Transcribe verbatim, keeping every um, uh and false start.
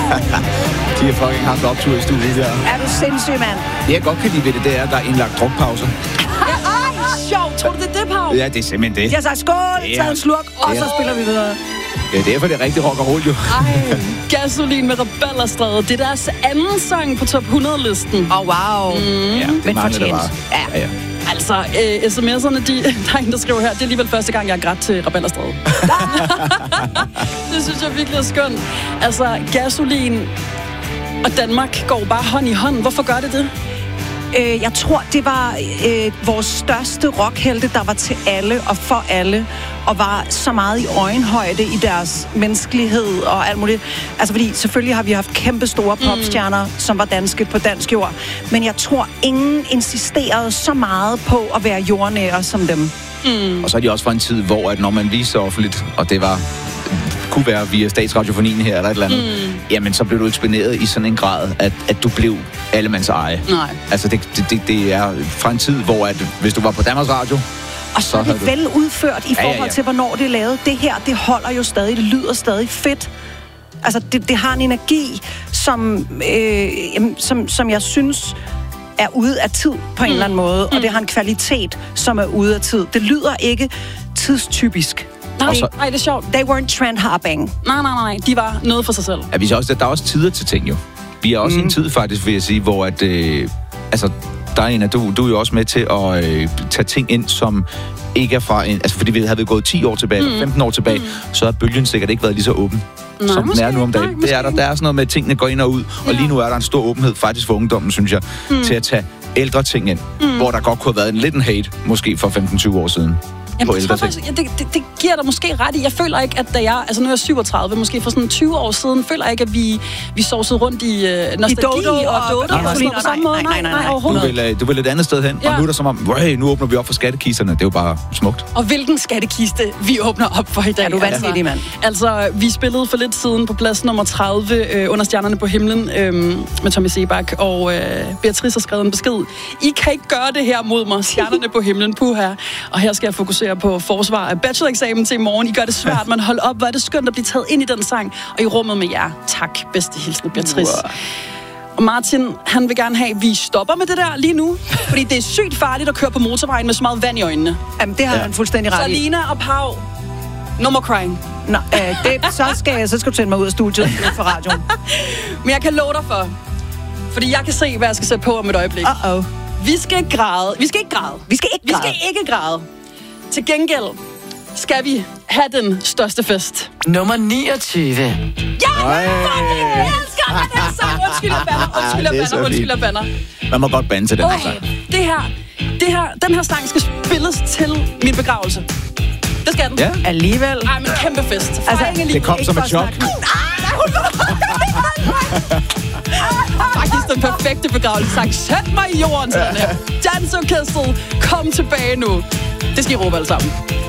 De har fucking haft optur i studiet der. Er du sindssyg, mand? Det jeg godt kan lide ved det, det er, at der er indlagt drukpauser. Ej, sjovt. Tror du, det er det, Pau? Ja, det er simpelthen det. Jeg sagde skål, taget en slurk, og så spiller vi videre. Ja, det er derfor, det er rigtig rock og roll, jo. Ej, Gasolin med Rebellerstræde. Det er deres anden sang på top hundrede-listen. Åh, oh, wow. Mm. Ja, det Men mangler det bare. Ja. Ja, ja. Altså, øh, sms'erne, de, der er en, der skriver her, det er alligevel første gang, jeg har grædt til Rebellerstræde. Det synes jeg virkelig er skønt. Altså, Gasolin og Danmark går bare hånd i hånd. Hvorfor gør det det? Øh, jeg tror, det var øh, vores største rockhelte, der var til alle og for alle, og var så meget i øjenhøjde i deres menneskelighed og alt muligt. Altså, fordi selvfølgelig har vi haft kæmpe store popstjerner, mm. som var danske på dansk jord, men jeg tror, ingen insisterede så meget på at være jordnære som dem. Mm. Og så er de også fra en tid, hvor at når man viste sig offentligt, og det var kunne være via Statsradiofonien her eller et eller andet, mm. jamen så blev du eksponeret i sådan en grad, at, at du blev allemands eje. Nej. Altså det, det, det er fra en tid, hvor at, hvis du var på Danmarks Radio, og så er det vel du... udført i forhold ja, ja, ja. til, hvornår det er lavet. Det her, det holder jo stadig, det lyder stadig fedt. Altså det, det har en energi, som, øh, som, som jeg synes er ude af tid på en mm. eller anden måde, mm. og det har en kvalitet, som er ude af tid. Det lyder ikke tidstypisk. Nej, så, nej, det er sjovt. They weren't trend hopping. Nej, nej, nej. De var noget for sig selv. Ja, vi så også, der er også tider til ting, jo. Vi er også mm. i en tid, faktisk, vil jeg sige, hvor at... Øh, altså, der er en af, du, du er jo også med til at øh, tage ting ind, som ikke er fra en... Altså, fordi vi havde gået ti år tilbage, mm. eller femten år tilbage, mm. så har bølgen sikkert ikke været lige så åben, nej, som måske, den er nu om dagen. Nej, det er der, der er sådan noget med, at tingene går ind og ud, og ja. lige nu er der en stor åbenhed, faktisk for ungdommen, synes jeg, mm. til at tage ældre ting ind, mm. hvor der godt kunne have været en lidt en hate, måske for femten til tyve år siden. Jamen, det, faktisk, ja, det, det, det giver dig måske ret i. Jeg føler ikke, at da jeg... Altså, nu er jeg syvogtredive, måske for sådan tyve år siden, føler jeg ikke, at vi, vi sovsede rundt i øh, nostalgi I Dodo og, og Dodo. Og, og, og, og, på samme måde. Nej, nej, nej, nej, nej. Du, vil, du vil et andet sted hen, ja. og nu er der som om, hey, nu åbner vi op for skattekisterne. Det er jo bare smukt. Og hvilken skattekiste vi åbner op for i dag. Er du vanvittig, mand? Altså, vi spillede for lidt siden på plads nummer tredive øh, under Stjernerne på himlen øh, med Tommy Sebak, og øh, Beatrice har skrevet en besked. I kan ikke gøre det her mod mig, Stjernerne på himlen, puha. Og her skal jeg fokusere på forsvar af bacheloreksamen til i morgen. I gør det svært, man holder op. Hvor er det skønt at blive taget ind i den sang, og i rummet med jer. Tak, bedste hilsen, Beatrice. Wow. Og Martin, han vil gerne have, at vi stopper med det der lige nu, fordi det er sygt farligt at køre på motorvejen med så meget vand i øjnene. Jamen, det har ja. han fuldstændig ret i. Så Lina og Pau, no more crying. Nå, øh, det, så, skal jeg, så skal du sende mig ud af studiet for radioen. Men jeg kan love dig for, fordi jeg kan se, hvad jeg skal sætte på om et øjeblik. Uh-oh. Vi skal græde. Vi skal ikke græde. Vi skal ikke græde. Vi skal ikke græde. Til gengæld skal vi have den største fest. Nummer niogtyve. Ja, jeg elsker den sang. Undskyld, jeg banner. Undskyld, jeg banner. Undskyld, jeg banner. Man må godt bande til den her sang. Det her, det her, den her sang skal spilles til min begravelse. Det skal den. Ja. Alligevel. Ej, men kæmpe fest. Altså, det kom som et chok. Faktisk den perfekte begravelsessang. Sæt mig i jorden, sådan her. Dansorkestret, kom tilbage nu. Det skal I råbe alle sammen.